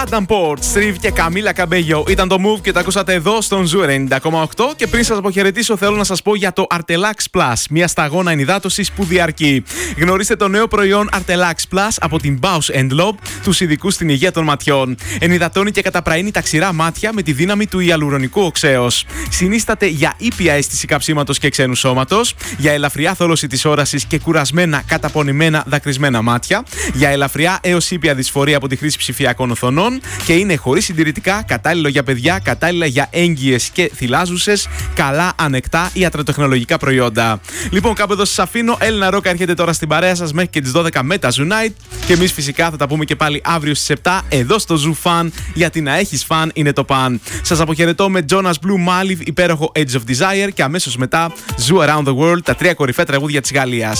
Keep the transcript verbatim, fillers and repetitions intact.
Adam Port, Steve και Καμίλα Καμπέγιο ήταν το Move και τα ακούσατε εδώ στον Ζου ενενήντα κόμμα οκτώ. Και πριν σας αποχαιρετήσω, θέλω να σας πω για το Artelax Plus, μια σταγόνα ενυδάτωσης που διαρκεί. Γνωρίστε το νέο προϊόν Artelax Plus από την Bausch and Lomb, τους ειδικούς στην υγεία των ματιών. Ενυδατώνει και καταπραίνει τα ξηρά μάτια με τη δύναμη του ιαλουρονικού οξέως. Συνίσταται για ήπια αίσθηση καψίματος και ξένου σώματος, για ελαφριά θόλωση της όρασης και κουρασμένα, καταπονημένα, δακρυσμένα μάτια, για ελαφριά έως ήπια δυσφορία από τη χρήση ψηφιακών οθονών και είναι χωρίς συντηρητικά, κατάλληλο για παιδιά, κατάλληλα για έγκυες και θυλάζουσες, καλά ανεκτά ιατροτεχνολογικά προϊόντα. Λοιπόν, κάπου εδώ σας αφήνω. Έλληνα Ρόκα έρχεται τώρα στην παρέα σας μέχρι και τις δώδεκα με τα Zoo Night. Και εμείς φυσικά θα τα πούμε και πάλι αύριο στις επτά εδώ στο Zoo Fan, γιατί να έχεις φαν είναι το παν. Σας αποχαιρετώ με Jonas Blue Maliv, υπέροχο Edge of Desire, και αμέσως μετά Zoo Around the World, τα τρία κορυφαία τραγούδια της Γαλλίας.